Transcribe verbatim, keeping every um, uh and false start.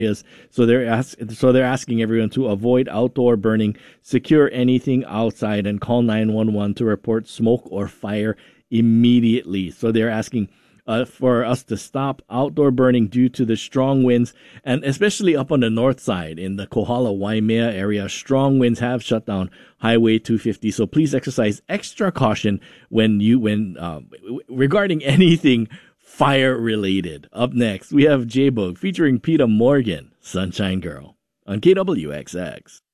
Is so they're ask, so they're asking everyone to avoid outdoor burning, secure anything outside, and call nine one one to report smoke or fire immediately. So they're asking uh, for us to stop outdoor burning due to the strong winds, and especially up on the north side in the Kohala Waimea area, strong winds have shut down Highway two fifty. So please exercise extra caution when you when uh, regarding anything fire related. Up next, we have J-Boog featuring Peter Morgan, Sunshine Girl, on K W X X.